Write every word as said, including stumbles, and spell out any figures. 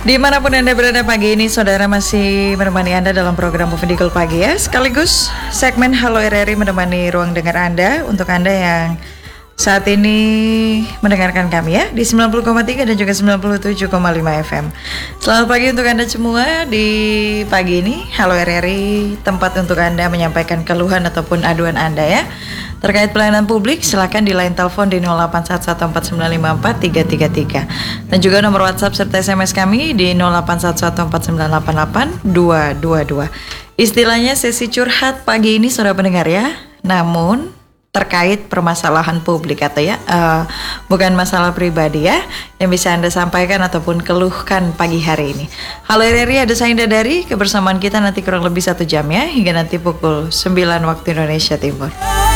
Dimanapun Anda berada pagi ini, saudara masih menemani Anda dalam program Moving Pagi ya. Sekaligus segmen Halo R R I menemani ruang dengar Anda untuk Anda yang saat ini mendengarkan kami ya di sembilan puluh koma tiga dan juga sembilan puluh tujuh koma lima F M. Selamat pagi untuk Anda semua di pagi ini. Halo R R I, tempat untuk Anda menyampaikan keluhan ataupun aduan Anda ya. Terkait pelayanan publik, silakan di line telepon di nol delapan satu satu empat sembilan lima empat tiga tiga tiga. Dan juga nomor WhatsApp serta S M S kami di nol delapan satu satu empat sembilan delapan delapan dua dua dua. Istilahnya sesi curhat pagi ini saudara pendengar ya. Namun terkait permasalahan publik atau ya uh, bukan masalah pribadi ya yang bisa Anda sampaikan ataupun keluhkan pagi hari ini. Halo R R I, ada saya Indah dari kebersamaan kita nanti kurang lebih satu jam ya hingga nanti pukul sembilan waktu Indonesia Timur.